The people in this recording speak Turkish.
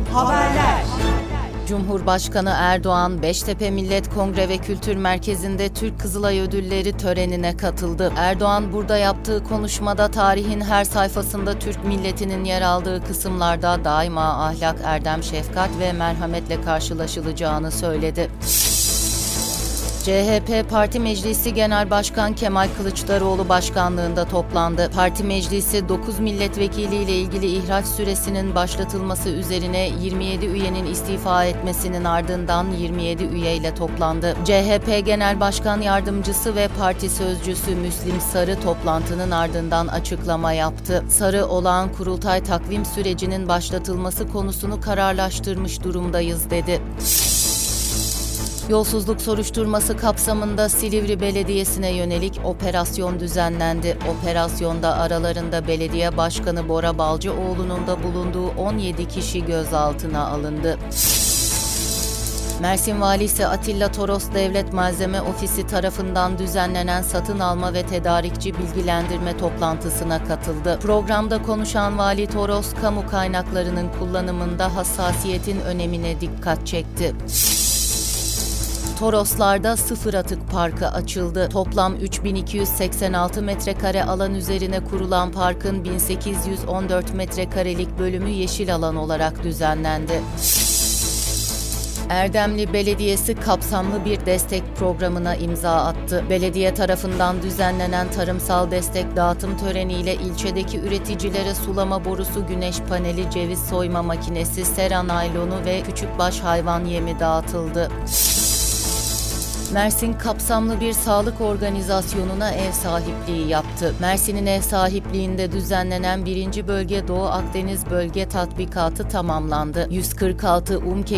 Haberler. Cumhurbaşkanı Erdoğan, Beştepe Millet Kongre ve Kültür Merkezi'nde Türk Kızılay Ödülleri törenine katıldı. Erdoğan burada yaptığı konuşmada tarihin her sayfasında Türk milletinin yer aldığı kısımlarda daima ahlak, erdem, şefkat ve merhametle karşılaşılacağını söyledi. CHP Parti Meclisi Genel Başkan Kemal Kılıçdaroğlu başkanlığında toplandı. Parti Meclisi 9 milletvekiliyle ilgili ihraç süresinin başlatılması üzerine 27 üyenin istifa etmesinin ardından 27 üyeyle toplandı. CHP Genel Başkan Yardımcısı ve Parti Sözcüsü Müslim Sarı toplantının ardından açıklama yaptı. Sarı, olağan kurultay takvim sürecinin başlatılması konusunu kararlaştırmış durumdayız dedi. Yolsuzluk soruşturması kapsamında Silivri Belediyesi'ne yönelik operasyon düzenlendi. Operasyonda aralarında belediye başkanı Bora Balcıoğlu'nun da bulunduğu 17 kişi gözaltına alındı. Mersin Valisi Atilla Toros Devlet Malzeme Ofisi tarafından düzenlenen satın alma ve tedarikçi bilgilendirme toplantısına katıldı. Programda konuşan Vali Toros, kamu kaynaklarının kullanımında hassasiyetin önemine dikkat çekti. Toroslar'da sıfır atık parkı açıldı. Toplam 3286 metrekare alan üzerine kurulan parkın 1814 metrekarelik bölümü yeşil alan olarak düzenlendi. Erdemli Belediyesi kapsamlı bir destek programına imza attı. Belediye tarafından düzenlenen tarımsal destek dağıtım töreniyle ilçedeki üreticilere sulama borusu, güneş paneli, ceviz soyma makinesi, sera naylonu ve küçükbaş hayvan yemi dağıtıldı. Mersin kapsamlı bir sağlık organizasyonuna ev sahipliği yaptı. Mersin'in ev sahipliğinde düzenlenen 1. Bölge Doğu Akdeniz Bölge Tatbikatı tamamlandı. 146 UMKE